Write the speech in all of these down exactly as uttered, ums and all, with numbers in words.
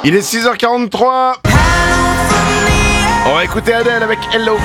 Il est six heures quarante-trois. On va écouter Adèle avec Hello.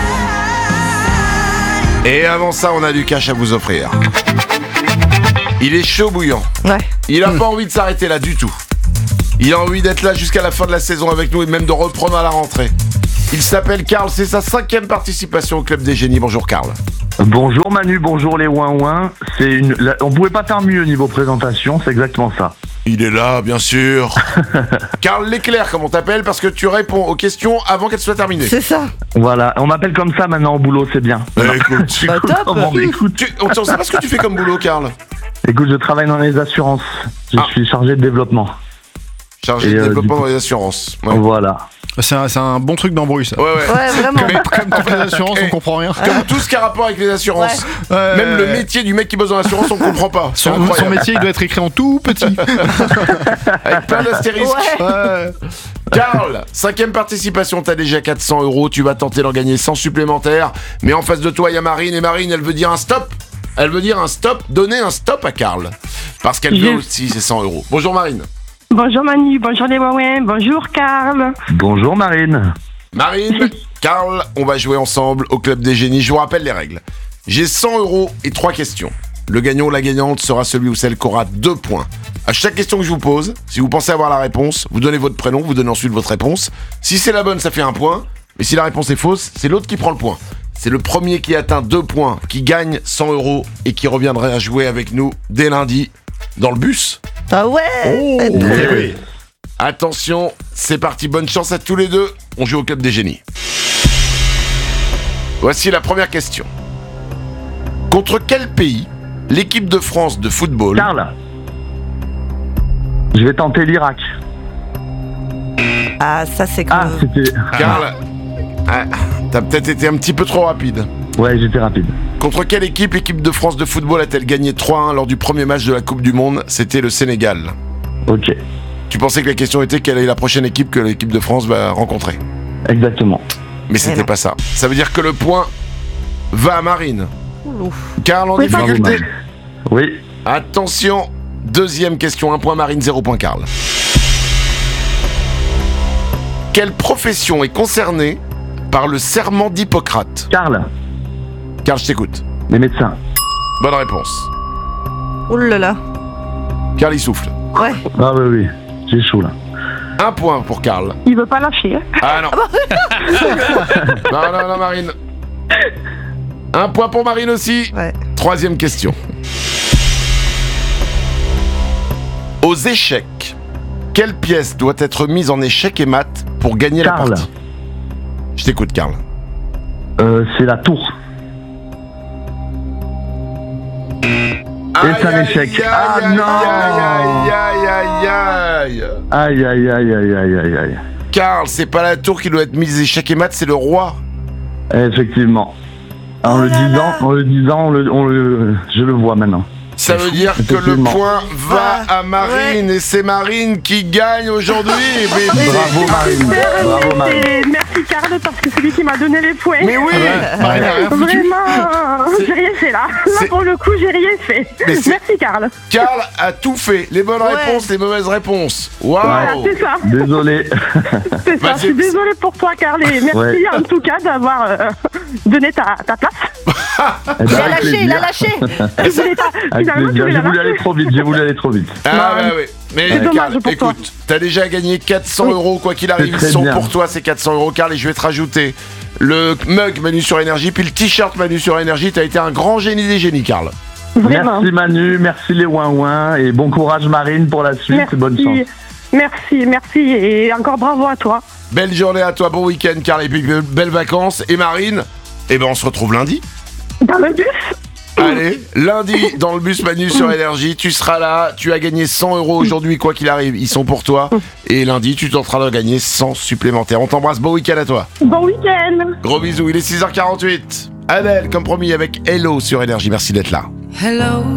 Et avant ça, on a du cash à vous offrir. Il est chaud bouillant. Ouais. Il a pas envie de s'arrêter là du tout. Il a envie d'être là jusqu'à la fin de la saison avec nous et même de reprendre à la rentrée. Il s'appelle Karl, c'est sa cinquième participation au Club des Génies. Bonjour Karl. Bonjour Manu, bonjour les ouin-ouin. C'est une... On pouvait pas faire mieux niveau présentation, c'est exactement ça. Il est là, bien sûr. Karl l'éclair, comme on t'appelle, parce que tu réponds aux questions avant qu'elles soient terminées. C'est ça. Voilà, on m'appelle comme ça maintenant au boulot, c'est bien. Euh, écoute, Bah, top. Comment, mais écoute, tu, on ne sait pas ce que tu fais comme boulot, Karl. écoute, je travaille dans les assurances. Je Ah. suis chargé de développement. Chargé Et, de euh, développement du dans coup- les assurances. Ouais, Voilà. C'est un, c'est un bon truc d'embrouille, ça. ouais. ouais. Ouais, vraiment. Comme, comme toutes les assurances, on comprend rien. Comme tout ce qui a rapport avec les assurances. Ouais. Même le métier du mec qui bosse dans l'assurance, on ne comprend pas. C'est Son, son incroyable. métier, il doit être écrit en tout petit. Avec plein d'astérisques. Ouais. Ouais. Karl, cinquième participation, t'as déjà quatre cents euros, tu vas tenter d'en gagner cent supplémentaires, mais en face de toi, il y a Marine, et Marine, elle veut dire un stop. Elle veut dire un stop, donner un stop à Karl. Parce qu'elle veut Je- aussi ses cent euros. Bonjour Marine. Bonjour Manu, bonjour les Wawin, bonjour Karl. Bonjour Marine. Marine, Karl, on va jouer ensemble au Club des Génies. Je vous rappelle les règles. J'ai cent euros et trois questions. Le gagnant ou la gagnante sera celui ou celle qui aura deux points. À chaque question que je vous pose, si vous pensez avoir la réponse, vous donnez votre prénom, vous donnez ensuite votre réponse. Si c'est la bonne, ça fait un point. Mais si la réponse est fausse, c'est l'autre qui prend le point. C'est le premier qui atteint deux points, qui gagne cent euros et qui reviendrait à jouer avec nous dès lundi dans le bus. Ah ouais. Oh. C'est trop Eh bien. oui. Attention, c'est parti, bonne chance à tous les deux. On joue au Club des Génies. Voici la première question. Contre quel pays l'équipe de France de football... Karl. Je vais tenter l'Irak. Ah, ça c'est Ah, comme... c'était... Karl, ah, t'as peut-être été un petit peu trop rapide. Ouais, j'étais rapide. Contre quelle équipe l'équipe de France de football a-t-elle gagné trois un lors du premier match de la Coupe du Monde? C'était le Sénégal. Ok, Tu pensais que la question était quelle est la prochaine équipe que l'équipe de France va rencontrer. exactement. Mais c'était non. pas ça. Ça veut dire que le point va à Marine. Ouf. Karl en Oui, Bravo, difficulté. Marine. Oui. Attention, deuxième question, un point Marine, zéro point Karl. Quelle profession est concernée par le serment d'Hippocrate? Karl, Karl, je t'écoute. les médecins. Bonne réponse. Ouh là là. Karl, il souffle. Ouais. Ah oui, oui, j'ai chaud là. Un point pour Karl. Il veut pas lâcher. Hein. Ah non. non, non, non, Marine. Un point pour Marine aussi. Ouais. Troisième question. Aux échecs, quelle pièce doit être mise en échec et mat pour gagner la Karl. partie? Je t'écoute, Karl. Euh, c'est la tour. c'est un Aïe, échec. aïe, Ah, aïe, non. Aïe, aïe, aïe, aïe. Aïe, aïe, aïe, aïe, aïe, aïe, aïe. Karl, c'est pas la tour qui doit être mise échec et mat, c'est le roi. Effectivement. En Oh le là disant, là. en le disant, on le, on le- je le vois maintenant. Ça veut dire que le effectivement. point va Ah, à Marine et c'est Marine qui gagne aujourd'hui. Mais, Bravo Marine, bravo Marine. Et merci Karl parce que c'est lui qui m'a donné les points. mais oui, Marine a rien foutu. Vraiment, C'est- j'ai rien fait là. c'est- Là pour le coup, j'ai rien fait. Mais c'est- Merci Karl. Karl a tout fait. Les bonnes Ouais. réponses, les mauvaises réponses. Waouh. Voilà, c'est ça. Désolé. C'est Bah, ça. Je c'est- suis désolée pour toi Karl et merci Ouais. en tout cas d'avoir euh, donné ta, ta place. Eh ben, Il a avec lâché, il a plaisir. lâché. Désolée, ta- Avec finalement, tu plaisir. l'as J'ai voulu lâché. aller trop vite, j'ai voulu aller trop vite. Ah Non, bah oui. Mais c'est dommage Karl, pour toi. écoute, t'as déjà gagné quatre cents Oui. euros, quoi qu'il arrive, C'est très ils sont bien. pour toi ces quatre cents euros, Karl, et je vais te rajouter le mug Manu sur Énergie, puis le t-shirt Manu sur Énergie. T'as été un grand génie des génies, Karl. Vraiment. Merci Manu, merci les ouin-ouin et bon courage Marine pour la suite. Merci. Bonne chance. Merci, merci et encore bravo à toi. Belle journée à toi, bon week-end, Karl, et puis be- belles vacances. Et Marine, eh ben on se retrouve lundi. Dans le bus. Allez, lundi, dans le bus Manu sur Énergie, tu seras là, tu as gagné cent euros aujourd'hui, quoi qu'il arrive, ils sont pour toi. Et lundi, tu tenteras de gagner cent supplémentaires. On t'embrasse, bon week-end à toi. Bon week-end. Gros bisous, il est six heures quarante-huit. Adèle, comme promis, avec Hello sur Énergie, merci d'être là. Hello,